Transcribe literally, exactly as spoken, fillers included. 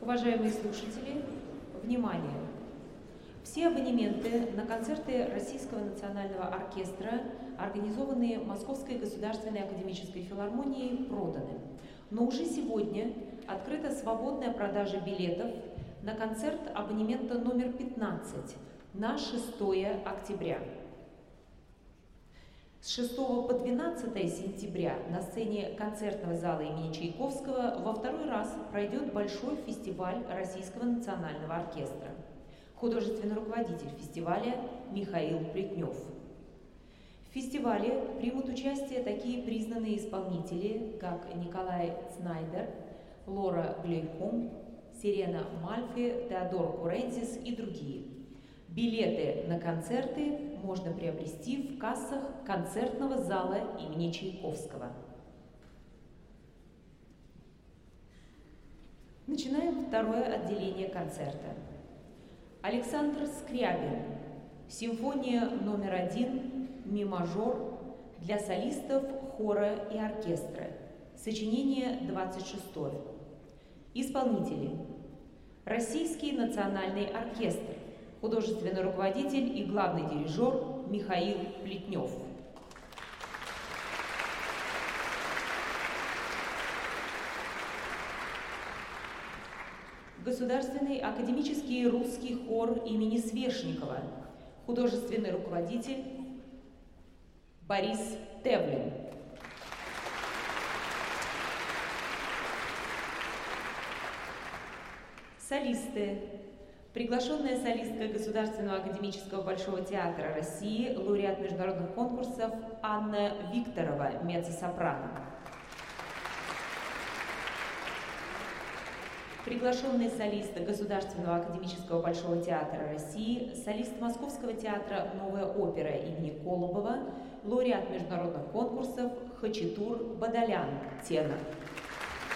Уважаемые слушатели, внимание! Все абонементы на концерты Российского национального оркестра, организованные Московской государственной академической филармонией, проданы. Но уже сегодня открыта свободная продажа билетов на концерт абонемента номер пятнадцать на шестое октября. С шестого по двенадцатое сентября на сцене концертного зала имени Чайковского во второй раз пройдет большой фестиваль Российского национального оркестра. Художественный руководитель фестиваля Михаил Плетнев. В фестивале примут участие такие признанные исполнители, как Николай Цнайдер, Лора Глейком, Сирена Мальфи, Теодор Курензис и другие. Билеты на концерты можно приобрести в кассах концертного зала имени Чайковского. Начинаем второе отделение концерта. Александр Скрябин. Симфония номер один, ми мажор, для солистов, хора и оркестра. Сочинение двадцать шестое. Исполнители. Российский национальный оркестр. Художественный руководитель и главный дирижер Михаил Плетнев. Государственный академический русский хор имени Свешникова. Художественный руководитель Борис Тевлин. Солисты. Приглашенная солистка Государственного академического Большого театра России, лауреат международных конкурсов Анна Викторова, меццо-сопрано. Приглашенный солист Государственного академического Большого театра России, солист Московского театра «Новая опера» имени Колобова, лауреат международных конкурсов Хачатур Бадалян, тенор.